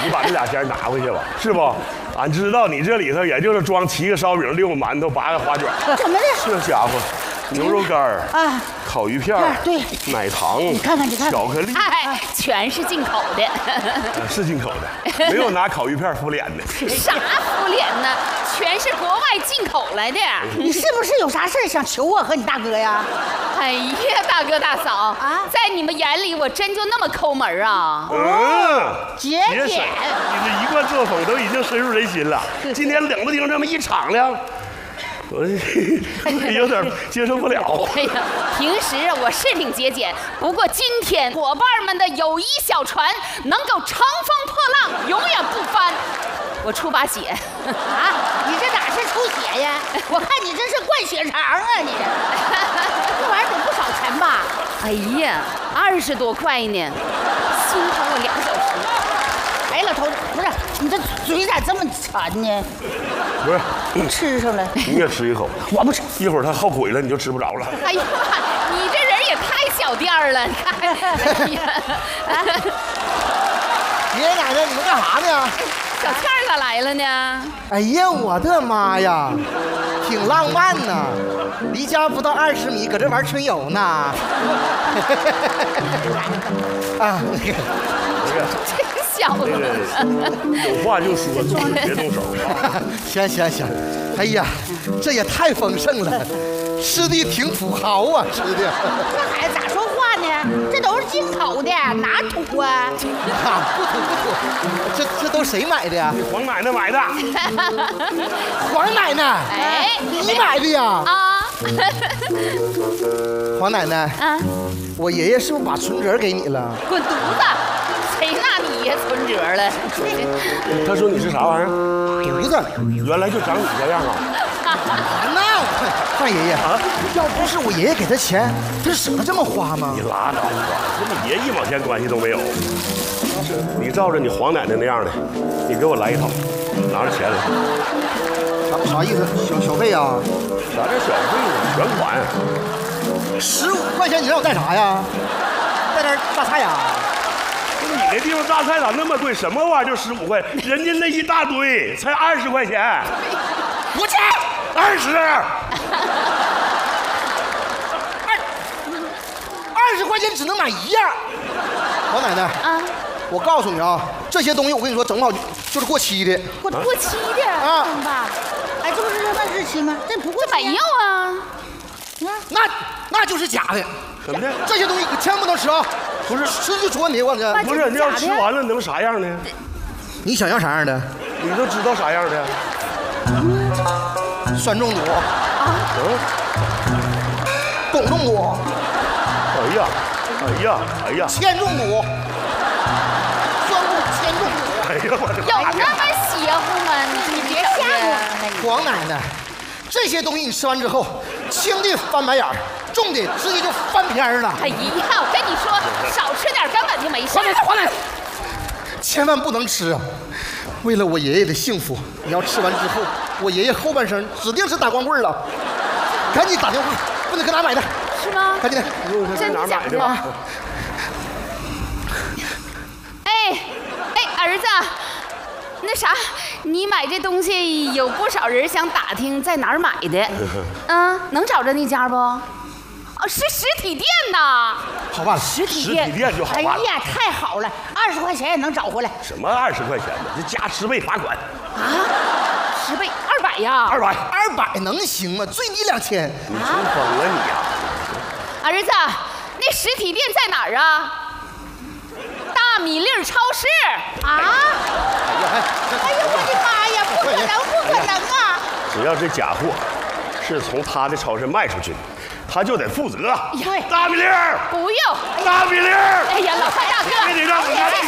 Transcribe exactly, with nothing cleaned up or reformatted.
你把这俩钱拿回去吧，是不？俺知道你这里头也就是装七个烧饼、六个馒头、八个花卷。 怎么的？ 这家伙，牛肉干儿啊， 烤鱼片儿， 对， 奶糖， 你看看，你看， 巧克力， 哎，全是进口的。 是进口的，没有拿烤鱼片敷脸的。 啥敷脸呢？全是国外进口来的。 你是不是有啥事想求我和你大哥呀？ 哎呀，大哥大嫂啊，在你们眼里我真就那么抠门啊？ 嗯， 节俭， 你这一贯作风都已经深入人心了。今天冷不丁这么一敞亮，我有点接受不了。 哎呀，平时我是挺节俭，不过今天伙伴们的友谊小船能够乘风破浪，永远不翻。我出把血啊！你这哪是出血呀？我看你这是灌血肠啊！你这这玩意儿得不少钱吧？ 哎呀，二十多块呢，心疼我两小时。 哎，老头子，不是你这嘴咋这么馋呢？ 不是， 吃上来， 你也吃一口。 我不吃， 一会儿他后悔了，你就吃不着了。 哎呀妈，你这人也太小店儿了，你看。哎呀， 爷爷奶奶，你们干啥呢？ 小倩儿咋来了呢？ 哎呀，我的妈呀，挺浪漫呢！离家不到二十米，搁这玩春游呢。啊，那个， 真小子。 有话就说，别动手啊！ 行行行，哎呀，这也太丰盛了，吃的挺土豪啊，吃的。 这孩子咋说话呢？这都是进口的，哪土啊？ 啊，不土不土，这这都谁买的呀？ 黄奶奶买的。 黄奶奶， 哎， 你买的呀？ 啊， 黄奶奶， 啊， 我爷爷是不是把存折给你了？ 滚犊子！谁拿你爷存折了？ 他说你是啥玩意儿？ 犊子， 原来就长你这样啊！ 那范爷爷啊，要不是我爷爷给他钱，他舍得这么花吗？ 你拉倒吧，跟你爷一毛钱关系都没有。你照着你黄奶奶那样的，你给我来一套，拿着钱来。 啥啥意思？小小费呀？ 啥叫小费呢？全款。 十五块钱，你让我带啥呀？带点大菜呀？ 不是你那地方大菜咋那么贵？什么玩意儿就十五块？人家那一大堆才二十块钱。 不去， 二十。 二二十块钱只能买一样。王奶奶啊，我告诉你啊，这些东西我跟你说，整不好就是过期的。 过过期的啊？ 爸，哎，这不是问日期吗？这不过没有啊。 那那就是假的。 怎么的？ 这些东西可千万不能吃啊！不是吃就出问题，我这不是，你要吃完了能啥样呢？ 你想要啥样的？ 你都知道啥样的？ 酸中毒啊？ 嗯。 汞中毒。 哎呀，哎呀，哎呀！ 铅中毒。酸中铅中毒。 哎呀，我的有那么邪乎吗？你你别吓我！ 王奶奶，这些东西你吃完之后，轻的翻白眼儿，重的直接就翻篇了。 哎呀，我跟你说，少吃点根本就没事。 黄奶奶，黄奶奶，千万不能吃啊！为了我爷爷的幸福，你要吃完之后，我爷爷后半生指定是打光棍了。赶紧打电话，问他搁哪买的？ 是吗？ 赶紧的， 真的假的？哎哎，儿子，那啥，你买这东西有不少人想打听在哪儿买的，嗯，能找着那家不？哦，是实体店呐。 好办了， 实体实体店就好办了。 哎呀，太好了，二十块钱也能找回来。 什么二十块钱呢？这加十倍罚款。 啊，十倍，二百呀？ 二百， 二百能行吗？最低两千。 你真疯啊你呀！ 儿子，那实体店在哪儿啊？大米粒超市啊！哎呦我的妈呀！不可能，不可能啊！ 只要这假货是从他的超市卖出去的，他就得负责。 对， 大米粒儿， 不用。 大米粒儿。 哎呀，老范大哥， 非得让你